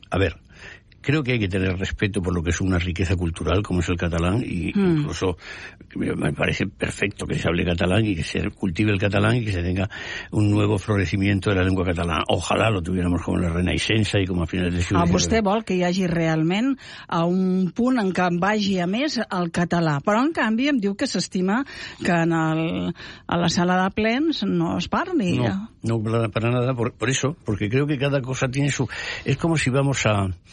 A ver, creo que hay que tener respeto por lo que es una riqueza cultural como es el catalán y incluso me parece perfecto que se hable catalán y que se cultive el catalán y que se tenga un nuevo florecimiento de la lengua catalana. Ojalá lo tuviéramos como la Renaixença i com a finals del segle XIX. Vostè vol que hi hagi realment a un punt en què vagi a més el català, però en canvi em diu que s'estima que a la sala de plens no es parli. No, para nada, por eso, porque creo que cada cosa tiene su... Es como si vamos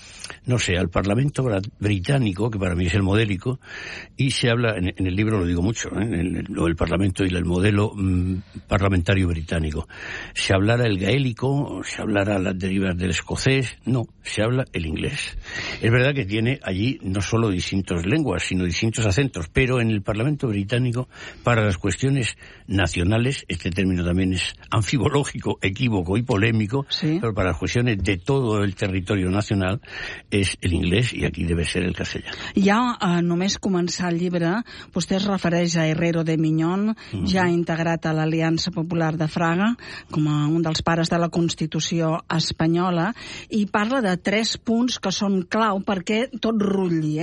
no sé, al Parlamento británico, que para mí es el modélico, y se habla, en el libro lo digo mucho, el Parlamento y el modelo parlamentario británico. Se hablara el gaélico, se hablara las derivas del escocés, no, se habla el inglés. Es verdad que tiene allí no solo distintas lenguas, sino distintos acentos, pero en el Parlamento británico, para las cuestiones nacionales, este término también es anfibológico, equívoco y polémico, sí, pero para las cuestiones de todo el territorio nacional és l'inglès i aquí debe ser el castellà. Ja només començar el llibre, vostè es refereix a Herrero de Miñón, ja integrat a l'Aliança Popular de Fraga, com a un dels pares de la Constitució espanyola, i parla de 3 punts que són clau perquè tot rutlli,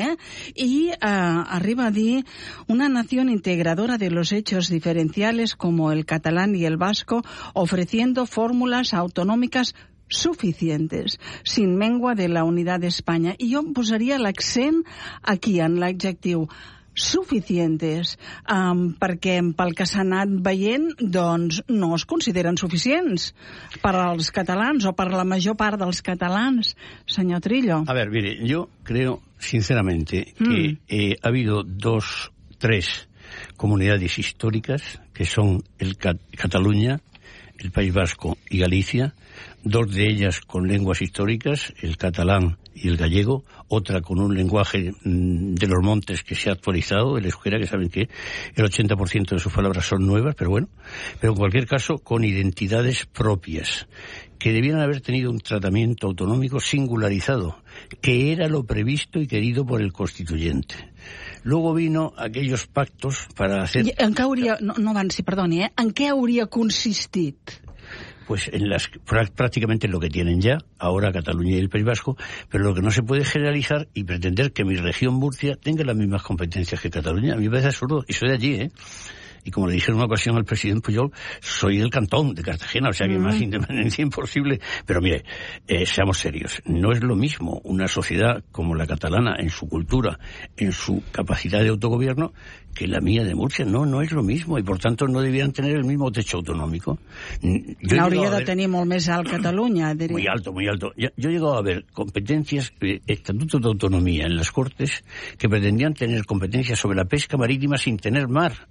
I arriba a dir una nación integradora de los hechos diferenciales como el catalán y el vasco, ofreciendo fórmulas autonómicas suficientes, sin mengua de la unidad de España. I jo posaria l'accent aquí, en l'adjectiu suficientes, perquè pel que s'ha anat veient, doncs no es consideren suficients per als catalans o per la major part dels catalans, senyor Trillo. A ver, mire, yo creo sinceramente que ha habido 2, 3 comunidades históricas que son Cataluña, el País Vasco y Galicia, 2 de ellas con lenguas históricas, el catalán y el gallego, otra con un lenguaje de los montes que se ha actualizado, el euskera, que saben que el 80% de sus palabras son nuevas, pero bueno, pero en cualquier caso con identidades propias, que debieran haber tenido un tratamiento autonómico singularizado, que era lo previsto y querido por el constituyente. Luego vino aquellos pactos para hacer... En què hauria... No avanci, perdoni, En què hauria consistit? Pues prácticamente en lo que tienen ya, ahora Cataluña y el País Vasco, pero lo que no se puede generalizar y pretender que mi región Murcia tenga las mismas competencias que Cataluña. A mí me parece absurdo, y soy de allí, Y como le dije en una ocasión al presidente Pujol, soy del cantón de Cartagena, o sea que más independencia imposible. Pero mire, seamos serios, no es lo mismo una sociedad como la catalana en su cultura, en su capacidad de autogobierno, que la mía de Murcia. No es lo mismo, y por tanto no debieran tener el mismo techo autonómico. N'hauria de tenir molt més alt Catalunya, diria. Muy alto, muy alto. Yo he llegado a ver competencias, estatutos de autonomía en las Cortes, que pretendían tener competencias sobre la pesca marítima sin tener mar,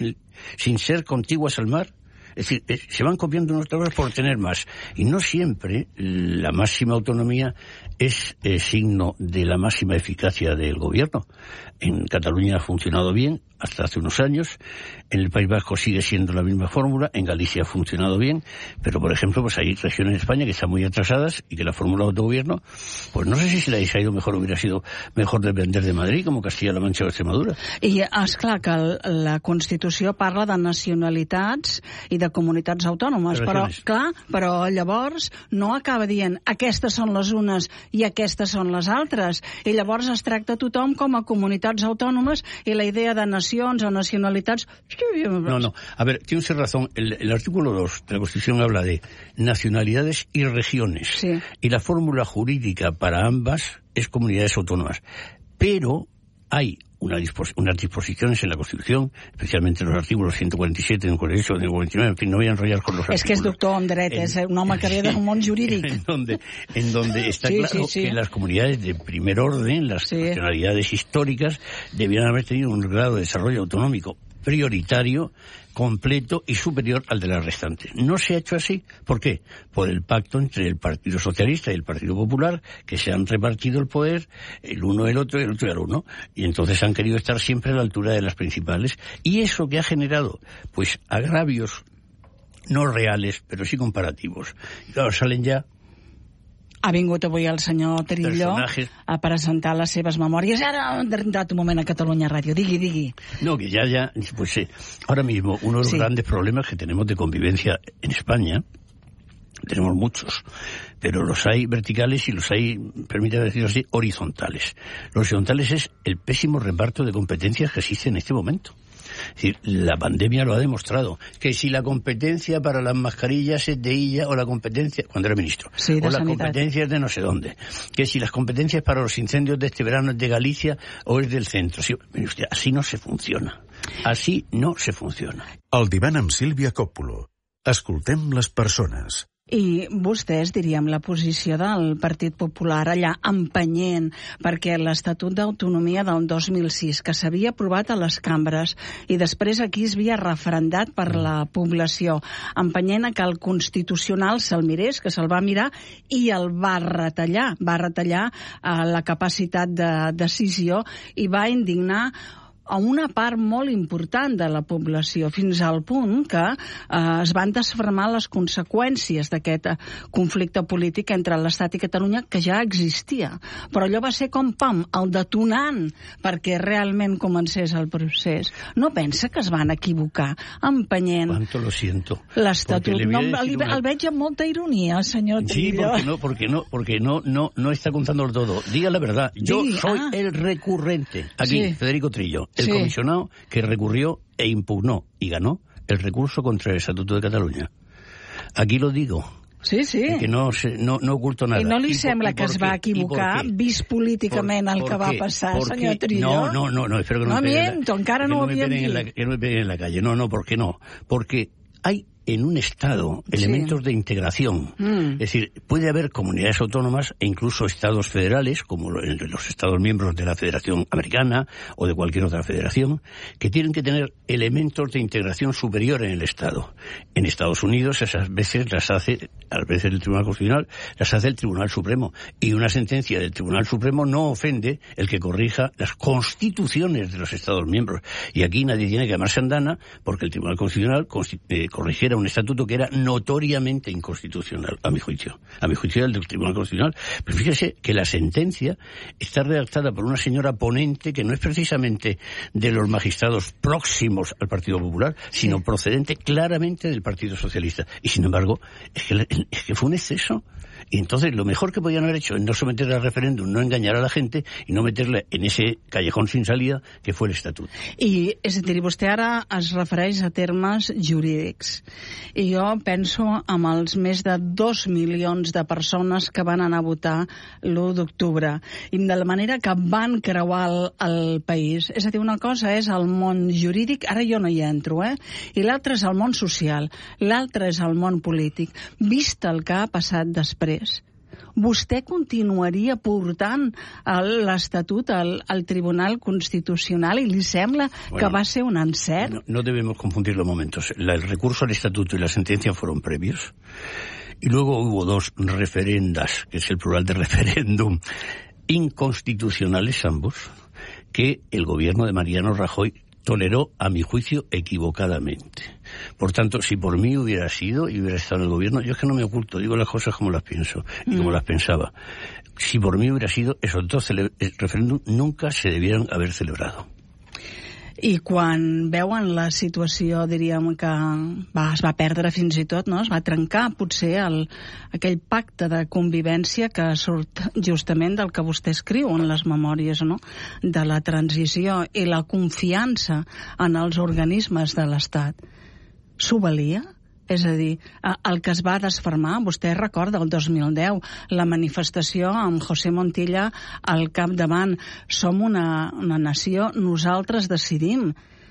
sin ser contiguas al mar. Es decir, se van copiando unos trabajos por tener más. Y no siempre la máxima autonomía es signo de la máxima eficacia del gobierno. En Cataluña ha funcionado bien hasta hace unos años, en el País Vasco sigue siendo la misma fórmula, en Galicia ha funcionado bien, pero por ejemplo pues hay regiones en España que están muy atrasadas y que la fórmula de autogobierno, pues no sé si les ha ido mejor, hubiera sido mejor depender de Madrid como Castilla-La Mancha o Extremadura. I és clar que la Constitució parla de nacionalitats i de comunitats autònomes, però llavors no acaba dient aquestes són les unes i aquestes són les altres, i llavors es tracta tothom com a comunitats autònomes i la idea de nacions o nacionalitats... No. A ver, tiene usted razón. El artículo 2 de la Constitución habla de nacionalidades y regiones. Sí. Y la fórmula jurídica para ambas es comunidades autónomas. Pero hay unas disposiciones en la Constitución, especialmente en los artículos 147, 148, 149, en fin, no voy a enrollar con los artículos. És que és doctor en dret, és un home que ve del món jurídic. En donde está claro que las comunidades de primer orden, las nacionalidades históricas, debieran haber tenido un grado de desarrollo autonómico prioritario, completo y superior al de las restantes. No se ha hecho así. ¿Por qué? Por el pacto entre el Partido Socialista y el Partido Popular, que se han repartido el poder, el uno el otro y el otro el uno, y entonces han querido estar siempre a la altura de las principales. Y eso que ha generado, pues, agravios no reales, pero sí comparativos. Y claro, salen ya... Ha vingut avui el senyor Trillo a presentar les seves memòries. Ara hem entrat un moment a Catalunya Ràdio. Digui. No, que ya, pues ahora mismo uno de los grandes problemas que tenemos de convivencia en España, tenemos muchos, pero los hay verticales y los hay, permítame decirlo así, horizontales. Los horizontales es el pésimo reparto de competencias que existe en este momento. Es decir, la pandemia lo ha demostrado, que si la competencia para las mascarillas es de ella, o la competencia, cuando era ministro, o la competencia es de no sé dónde, que si las competencias para los incendios de este verano es de Galicia o es del centro. Sí, mire usted, así no se funciona. Así no se funciona. El divan amb Sílvia Còppolo. Escoltem les persones. I vostès, diríem, la posició del Partit Popular allà empenyent perquè l'Estatut d'Autonomia del 2006, que s'havia aprovat a les cambres i després aquí es havia referendat per la població, empenyent a que el Constitucional se'l mirés, que se'l va mirar i el va retallar la capacitat de decisió i va indignar a una part molt important de la població, fins al punt que es van desfermar les conseqüències d'aquest conflicte polític entre l'Estat i Catalunya, que ja existia. Però allò va ser com, pam, el detonant perquè realment comencés el procés. No pensa que es van equivocar empenyent l'Estatut? No, el veig amb molta ironia, senyor Trillo. Sí, porque no está contándolo todo. Diga la verdad. Yo soy el recurrente. Aquí, sí. Federico Trillo. El comisionado que recurrió e impugnó y ganó el recurso contra el Estatuto de Catalunya. Aquí lo digo. Sí. Que no oculto nada. I no li sembla que es va equivocar, vist políticament el que va passar, senyor Trillo? No, espero que no me peguen en la calle. No, ¿por qué no? Porque hay en un Estado elementos de integración. Es decir, puede haber comunidades autónomas e incluso Estados federales, como los Estados miembros de la Federación Americana o de cualquier otra federación, que tienen que tener elementos de integración superior en el Estado. En Estados Unidos esas veces a veces el Tribunal Constitucional las hace el Tribunal Supremo. Y una sentencia del Tribunal Supremo no ofende el que corrija las constituciones de los Estados miembros. Y aquí nadie tiene que llamarse andana porque el Tribunal Constitucional corrigiera un estatuto que era notoriamente inconstitucional, a mi juicio el del Tribunal Constitucional. Pero fíjese que la sentencia está redactada por una señora ponente que no es precisamente de los magistrados próximos al Partido Popular, sino procedente claramente del Partido Socialista. Y sin embargo, es que fue un exceso. Y entonces lo mejor que podían haber hecho es no someterla al referéndum, no engañar a la gente i no meterla en ese callejón sin salida que fue el Estatut. I, és a dir, vostè ara es refereix a termes jurídics. I jo penso en els més de 2 milions de persones que van anar a votar l'1 d'octubre i de la manera que van creuar el país. És a dir, una cosa és el món jurídic, ara jo no hi entro, i l'altra és el món social, l'altra és el món polític. Vist el que ha passat després, vostè continuaria portant l'Estatut al Tribunal Constitucional i li sembla que va ser un encert? No debemos confundir los momentos. El recurso al Estatuto y la sentencia fueron previos y luego hubo 2 referendas, que es el plural de referéndum, inconstitucionales ambos, que el gobierno de Mariano Rajoy toleró, a mi juicio, equivocadamente. Por tanto, si por mí hubiera sido y hubiera estado en el gobierno, yo es que no me oculto, digo las cosas como las pienso y como las pensaba. Si por mí hubiera sido, esos 2 referéndums nunca se debieran haber celebrado. I quan veuen la situació, diríem que es va perdre fins i tot, no? Es va trencar potser aquell pacte de convivència que surt justament del que vostè escriu en les memòries, no? De la transició i la confiança en els organismes de l'Estat. S'ho valia? És a dir, el que es va desfermar, vostè recorda el 2010, la manifestació amb José Montilla al capdavant. Som una nació, nosaltres decidim.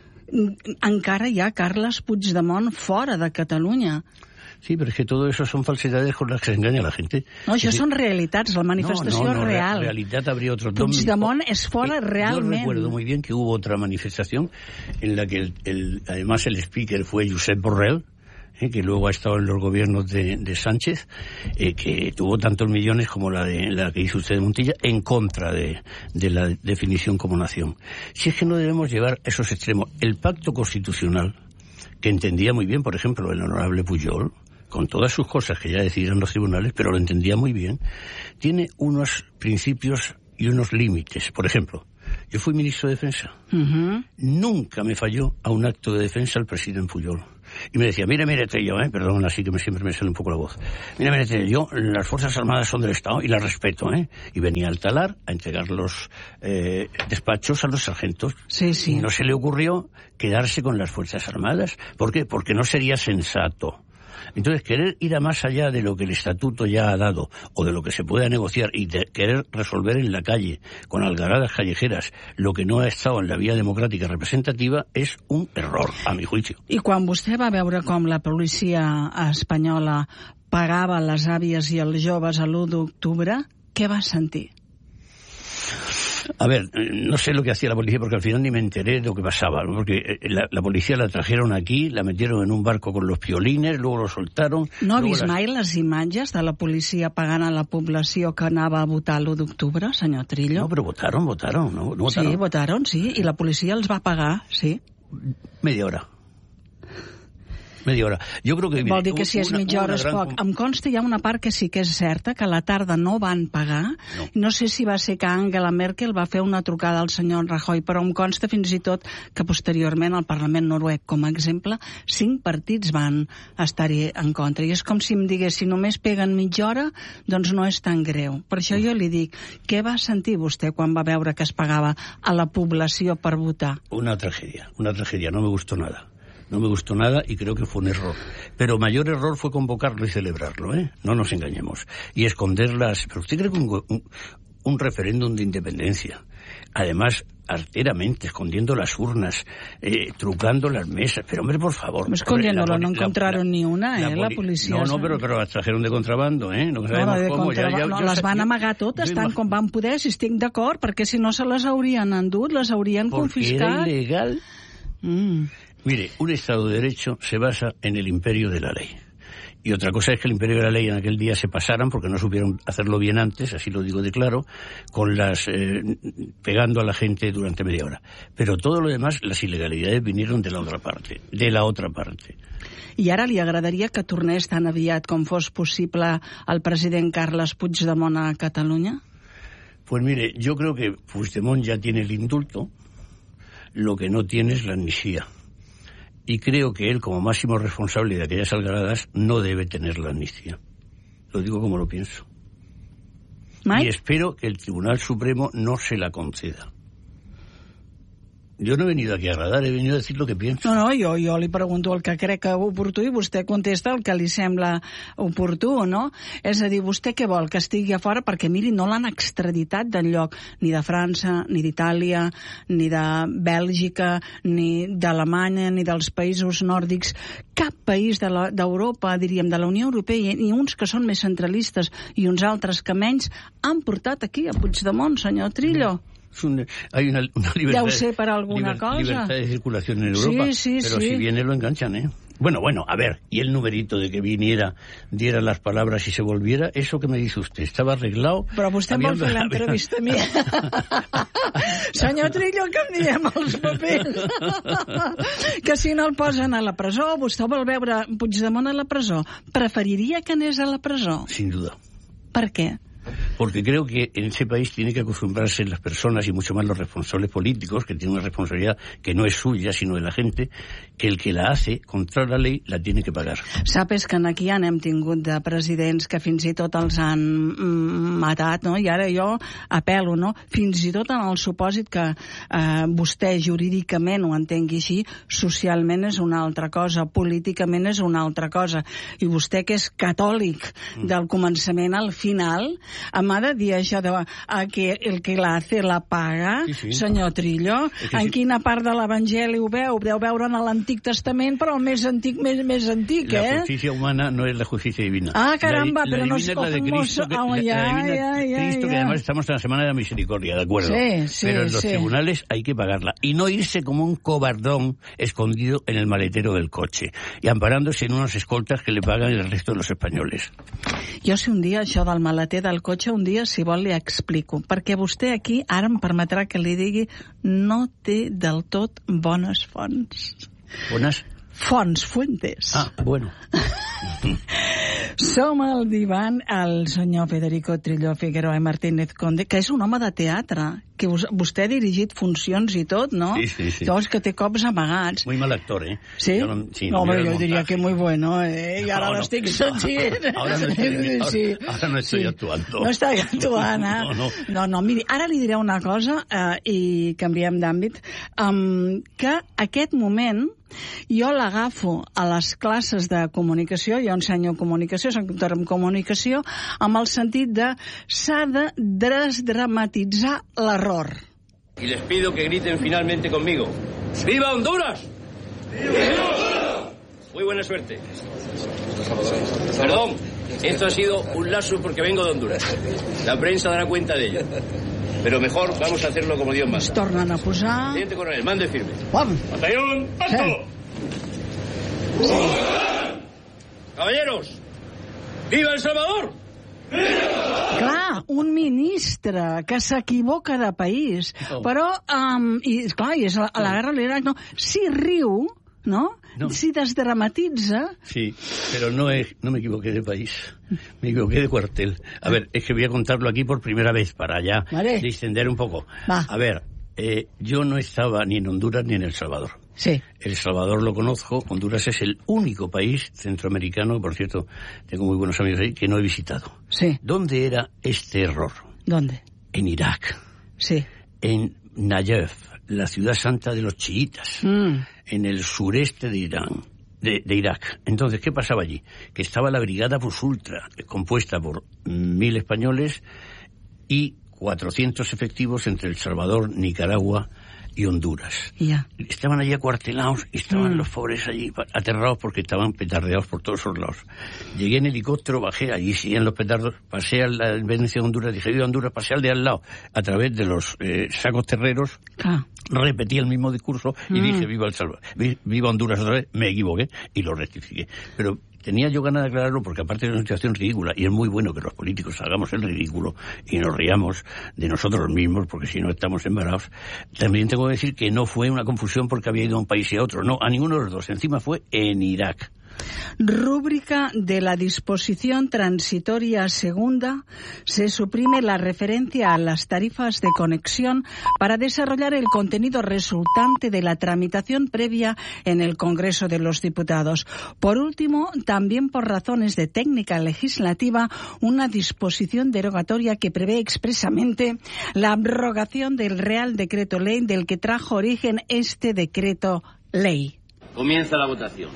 Encara hi ha Carles Puigdemont fora de Catalunya. Sí, pero es que todo eso son falsedades con las que se engaña a la gente. No, això són realitats, la manifestació és real. En realidad habría otro. Puigdemont es fora realment. Yo recuerdo muy bien que hubo otra manifestación en la que además el speaker fue Josep Borrell, que luego ha estado en los gobiernos de Sánchez, que tuvo tantos millones como la que hizo usted de Montilla, en contra de la definición como nación. Si es que no debemos llevar esos extremos. El pacto constitucional, que entendía muy bien, por ejemplo, el honorable Pujol, con todas sus cosas que ya decidieron los tribunales, pero lo entendía muy bien, tiene unos principios y unos límites. Por ejemplo, yo fui ministro de Defensa. Nunca me falló a un acto de defensa el presidente Pujol. Y me decía, mira, Trillo, perdón, así que siempre me sale un poco la voz. Mira, Trillo, las Fuerzas Armadas son del Estado y las respeto, Y venía al talar a entregar los despachos a los sargentos. Sí, sí. Y no se le ocurrió quedarse con las Fuerzas Armadas. ¿Por qué? Porque no sería sensato. Entonces, querer ir a más allá de lo que el estatuto ya ha dado o de lo que se pueda negociar y querer resolver en la calle, con algaradas callejeras, lo que no ha estado en la vía democràtica representativa és un error, a mi juicio. I quan vostè va veure com la policia espanyola pagava les àvies i els joves a l'1 d'octubre, què va sentir? A ver, no sé lo que hacía la policía porque al final ni me enteré de lo que pasaba, ¿no? Porque la policía la trajeron aquí, la metieron en un barco con los piolines, luego lo soltaron... No ha vist mai les imatges de la policia pagant a la població que anava a votar l'1 d'octubre, senyor Trillo? No, pero votaron, ¿no? ¿No votaron? Sí, votaron, sí, i la policia els va pagar, sí. Media hora. Jo crec que... Vol dir que si és mitja hora és poc. Em consta, hi ha una part que sí que és certa, que a la tarda no van pagar. No sé si va ser que Angela Merkel va fer una trucada al senyor Rajoy, però em consta fins i tot que posteriorment al Parlament noruec, com a exemple, 5 partits van estar-hi en contra. I és com si em digués, si només peguen mitja hora, doncs no és tan greu. Per això jo li dic, què va sentir vostè quan va veure que es pagava a la població per votar? Una tragedia, no me gustó nada. No me gustó nada y creo que fue un error. Pero mayor error fue convocarlo y celebrarlo, No nos engañemos. Y esconderlas. Pero usted cree que un referéndum de independencia, además arteramente, escondiendo las urnas, trucando las mesas. Pero, hombre, por favor. Escondiéndolo, no encontraron ni una, la policía. No, pero las trajeron de contrabando, No sabemos cómo. Les van amagar totes, tant com van poder, si estic d'acord, perquè si no se les haurien endut, les haurien confiscat. Porque era ilegal. Mire, un Estado de Derecho se basa en el imperio de la ley. Y otra cosa es que el imperio de la ley en aquel día se pasaran porque no supieron hacerlo bien antes, así lo digo de claro, con pegando a la gente durante media hora. Pero todo lo demás, las ilegalidades vinieron de la otra parte. I ara li agradaria que tornés tan aviat com fos possible el president Carles Puigdemont a Catalunya? Pues mire, yo creo que Puigdemont ya tiene el indulto, lo que no tiene es la amnistía. Y creo que él, como máximo responsable de aquellas algaradas, no debe tener la amnistía. Lo digo como lo pienso. Mike? Y espero que el Tribunal Supremo no se la conceda. Jo no he venido aquí a agradar, he venido a decir lo que pienso. No, jo li pregunto el que crec que oportú i vostè contesta el que li sembla oportú, no? És a dir, vostè què vol? Que estigui a fora? Perquè, miri, no l'han extraditat d'enlloc, ni de França, ni d'Itàlia, ni de Bèlgica, ni d'Alemanya, ni dels països nòrdics. Cap país d'Europa, diríem, de la Unió Europea, ni uns que són més centralistes i uns altres que menys, han portat aquí a Puigdemont, senyor Trillo. Hay una libertad, deu ser per alguna cosa. Libertad de circulación en Europa, sí, pero sí. Si viene lo enganchan, Bueno, a ver, y el numerito de que viniera, diera las palabras y se volviera, eso que me dice usted, estaba arreglado... Però vostè vol fer l'entrevista a mi. Senyor Trillo, que em diem els papers. Que si no el posen a la presó, vostè vol veure Puigdemont a la presó. Preferiria que anés a la presó? Sin duda. Per què? Porque creo que en ese país tiene que acostumbrarse las personas y mucho más los responsables políticos, que tienen una responsabilidad que no es suya, sino de la gente, que el que la hace contra la ley la tiene que pagar. Sapes que aquí ja n'hem tingut de presidents que fins i tot els han matat, no? I ara jo apel·lo, no? Fins i tot en el supòsit que vostè jurídicament ho entengui així, socialment és una altra cosa, políticament és una altra cosa. I vostè, que és catòlic del començament al final, m'ha de dir això de que el que la hace la paga, sí. Senyor Trillo. En quina part de l'Evangeli ho veu? Deu veure en l'Antic Testament, però el més antic, més antic, La justicia humana no es la justicia divina. Ah, caramba, pero no es la de Cristo, Cristo, que además estamos en la Semana de la Misericordia, ¿de acuerdo? Sí, pero en los tribunales hay que pagarla. Y no irse como un cobardón escondido en el maletero del coche y amparándose en unos escoltas que le pagan el resto de los españoles. Jo, si un dia això del maleter del cotxe, un dia, si vol, li explico. Perquè vostè aquí, ara em permetrà que li digui, no té del tot bones fonts. Bones? Fuentes. Ah, bueno. Som al divan el senyor Federico Trillo Figueroa Martínez Conde, que és un home de teatre, que vostè ha dirigit funcions i tot, no? Sí. Llavors que té cops amagats. Muy mal actor, ¿eh? ¿Sí? Yo diría que muy bueno, ¿eh? Y ahora lo estic sentint. Ahora no estoy actuando. No està actuant, eh? No, miri, ara li diré una cosa, i canviem d'àmbit, que aquest moment jo l'agafo a les classes de comunicació, jo ensenyo comunicació, soc doctor en comunicació, amb el sentit de s'ha de desdramatitzar l'error. Y les pido que griten finalmente conmigo. ¡Viva Honduras! ¡Viva Honduras! Muy buena suerte. Perdón, esto ha sido un lapsus porque vengo de Honduras. La prensa dará cuenta de ello. Pero mejor vamos a hacerlo como Dios manda. Es tornen a posar... Teniente coronel, mande firme. Vamos. ¡Batallón, alto! Sí. Caballeros, ¡viva El Salvador! Clar, un ministre que s'equivoca de país, però, i és a la guerra a l'Iraq, no? Si riu, no? Si desdramatitza... Sí, pero no me equivoqué de país, me equivoqué de cuartel. A ver, es que voy a contarlo aquí por primera vez para ya distender un poco. Va. A ver, yo no estaba ni en Honduras ni en El Salvador. Sí. El Salvador lo conozco, Honduras es el único país centroamericano, por cierto, tengo muy buenos amigos ahí, que no he visitado. Sí. ¿Dónde era este error? ¿Dónde? En Irak. Sí. En Nayef, la ciudad santa de los chiitas, en el sureste de Irán, de Irak. Entonces, ¿qué pasaba allí? Que estaba la Brigada Plus Ultra, compuesta por 1000 españoles y 400 efectivos entre El Salvador, Nicaragua y Honduras. Yeah. Estaban allí acuartelados y estaban los pobres allí aterrados porque estaban petardeados por todos los lados. Llegué en helicóptero, bajé, allí siguen los petardos, pasé a la Venecia de Honduras, dije, viva Honduras, pasé al de al lado, a través de los sacos terreros, repetí el mismo discurso y dije, viva El Salvador, viva Honduras otra vez, me equivoqué y lo rectifiqué. Pero tenía yo ganas de aclararlo porque aparte de una situación ridícula, y es muy bueno que los políticos hagamos el ridículo y nos riamos de nosotros mismos porque si no estamos embarados, también tengo que decir que no fue una confusión porque había ido a un país y a otro, no, a ninguno de los dos, encima fue en Irak. Rúbrica de la disposición transitoria segunda, se suprime la referencia a las tarifas de conexión para desarrollar el contenido resultante de la tramitación previa en el Congreso de los Diputados. Por último, también por razones de técnica legislativa, una disposición derogatoria que prevé expresamente la abrogación del Real Decreto Ley del que trajo origen este decreto ley. Comienza la votación.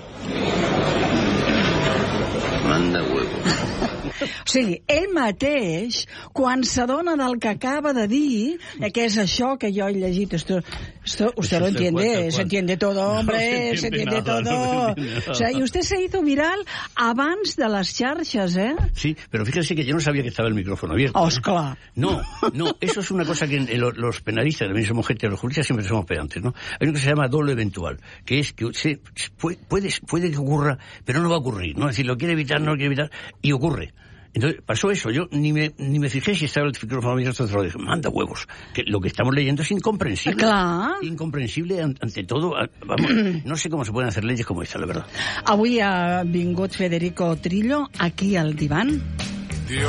Manda huevo. O sigui, ell mateix, quan s'adona del que acaba de dir, que és això que jo he llegit, usted lo entiende, se entiende todo, hombre, se entiende todo. O sea, y usted se hizo viral abans de las xarxes, ¿eh? Sí, pero fíjese que yo no sabía que estaba el micrófono abierto. ¡Osclar! No, eso es una cosa que los penalistas, también somos gente, los juristas siempre somos pedantes, ¿no? Hay uno que se llama doble eventual, que es que puede que ocurra, pero no va a ocurrir, ¿no? Es decir, lo quiere evitar, no lo quiere evitar, y ocurre. Entonces pasó eso, yo ni me fijé si estaba el micrófono abierto, entonces lo dije, manda huevos, que lo que estamos leyendo es incomprensible. Clar. Incomprensible ante todo, vamos, no sé cómo se pueden hacer leyes como esta, la verdad. Avui ha vingut Federico Trillo aquí al divan.